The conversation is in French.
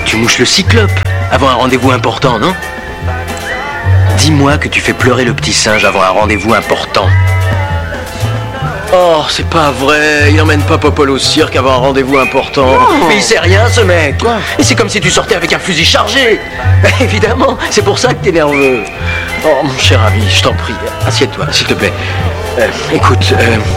tu mouches le cyclope avant un rendez-vous important, non? Dis-moi que tu fais pleurer le petit singe avant un rendez-vous important. Oh, c'est pas vrai, il emmène pas Popol au cirque avant un rendez-vous important. Non. Mais il sait rien, ce mec. Quoi? Et c'est comme si tu sortais avec un fusil chargé. Évidemment, c'est pour ça que t'es nerveux. Oh, mon cher ami, je t'en prie, assieds-toi, s'il te plaît. Écoute,